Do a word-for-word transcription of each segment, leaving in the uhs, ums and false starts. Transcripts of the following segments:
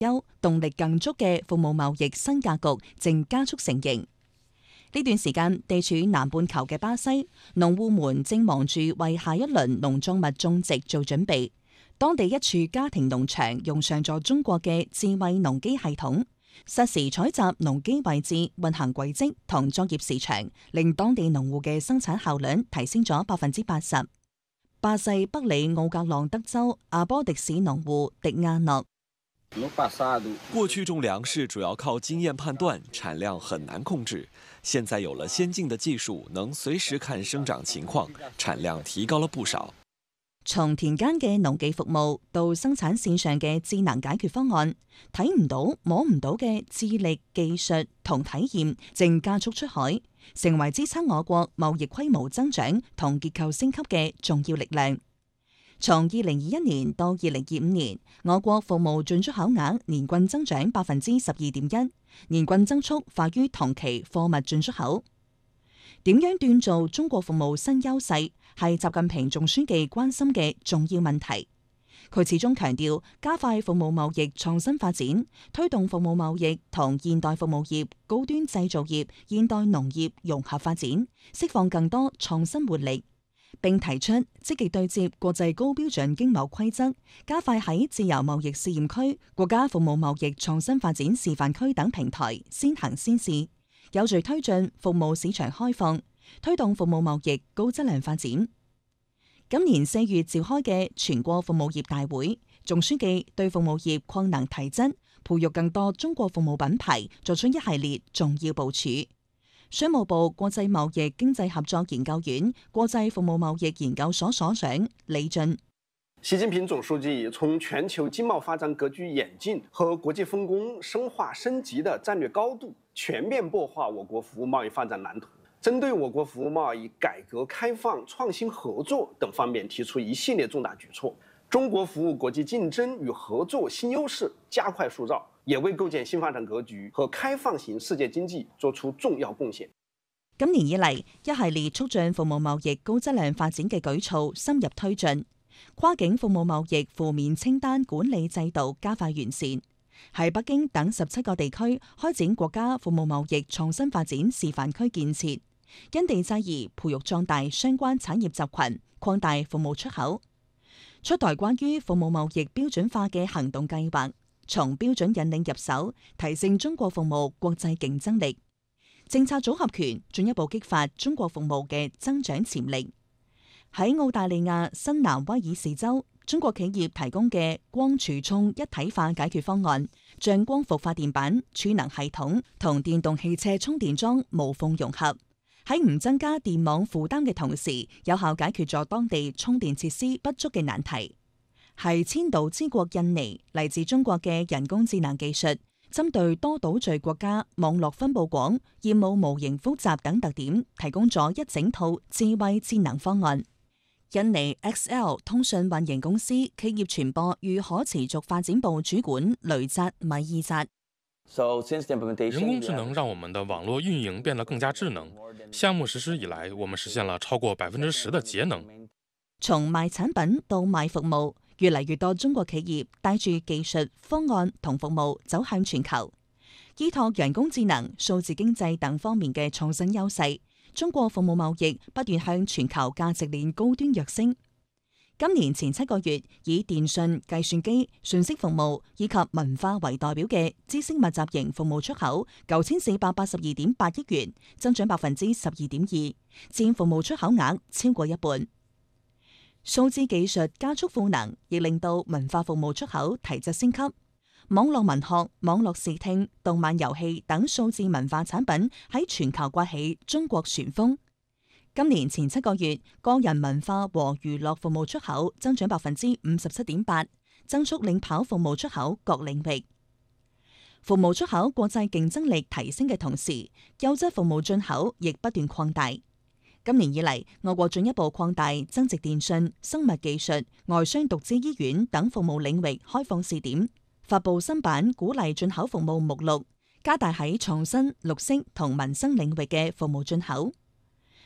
優、動力更足嘅服務貿易新格局正加速成形。呢段時間，地處南半球嘅巴西農戶們正忙住為下一輪農作物種植做準備。當地一處家庭農場用上咗中國嘅智慧農機系統，實時採集農機位置、運行軌跡同作業時長，令當地農戶嘅生產效率提升咗百分之八十。巴西北里奧格朗德州阿波迪市農戶迪亞諾： 過去種糧食主要靠經驗判斷，產量很難控制。現在有了先進的技術，能隨時看生長情況，產量提高了不少。 從田間嘅農技服務到生產線上嘅智能解決方案，睇唔到摸唔到嘅智力、技術同體驗正加速出海，成為支撐我國貿易規模增長同結構升級嘅重要力量。從二零二一年到二零二五年，我國服務進出口額年均增長百分之十二點一，年均增速快於同期貨物進出口。點樣鍛造中國服務新優勢，係習近平總書記關心嘅重要問題。佢始終強調，加快服務貿易創新發展，推動服務貿易同現代服務業、高端製造業、現代農業融合發展，釋放更多創新活力。並提出積極對接國際高標準經貿規則，加快喺自由貿易試驗區、國家服務貿易創新發展示範區等平台先行先試，有序推進服務市場開放，推動服務貿易高質量發展。今年四月召開嘅全國服務業大會，總書記對服務業擴能提質、培育更多中國服務品牌作出一系列重要部署。商務部國際貿易經濟合作研究院國際服務貿易研究所所長李俊： 習近平總書記從全球經貿發展格局演進和國際分工深化升級的戰略高度，全面擘畫我國服務貿易發展藍圖，針對我國服務貿易改革開放、創新合作等方面提出一系列重大舉措，中國服務國際競爭與合作新優勢加快塑造，也為構建新發展格局和開放型世界經濟作出重要貢獻。 今年以嚟，一系列促進服務貿易高質量發展嘅舉措深入推進，跨境服務貿易負面清單管理制度加快完善，喺北京等十七個地區開展國家服務貿易創新發展示範區建設，因地制宜培育壯大相關產業集群，擴大服務出口。出台關於服務貿易標準化嘅行動計劃，從標準引領入手，提升中國服務國際競爭力。政策組合拳進一步激發中國服務嘅增長潛力。喺澳大利亞新南威爾士州，中國企業提供嘅光儲充一體化解決方案，將光伏發電板、儲能系統同電動汽車充電樁無縫融合，喺唔增加電網負擔嘅同時，有效解決咗當地充電設施不足嘅難題。係千島之國印尼嚟自中國嘅人工智能技術，針對多島嶼國家網絡分布廣、業務模型複雜等特點，提供咗一整套智慧智能方案。印尼 X L 通訊運營公司企業傳播與可持續發展部主管雷扎米爾扎： 人工智能讓我們的網絡運營變得更加智能。項目實施以來，我們實現了超過百分之十的節能。 從賣產品到賣服務，越嚟越多中國企業帶住技術、方案同服務走向全球，依託人工智能、數字經濟等方面嘅創新優勢，中國服務貿易不斷向全球價值鏈高端躍升。今年前七個月，以電信、計算機、信息服務以及文化為代表嘅知識密集型服務出口九千四百八十二點八億元，增長百分之十二點二，佔服務出口額超過一半。數字技術加速賦能，亦令到文化服務出口提質升級。網絡文學、網絡視聽、動漫遊戲等數字文化產品喺全球颳起中國旋風。今年前七個月，個人文化和娛樂服務出口增長百分之五十七點八，增速領跑服務出口各領域。服務出口國際競爭力提升嘅同時，優質服務進口亦不斷擴大。今年以嚟，我國進一步擴大增值電信、生物技術、外商獨資醫院等服務領域開放試點，發布新版鼓勵進口服務目錄，加大喺創新、綠色同民生領域嘅服務進口。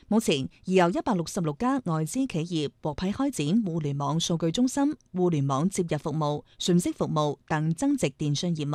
目前已有一百六十六家外資企業獲批開展互聯網數據中心、互聯網接入服務、信息服務等增值電訊業務。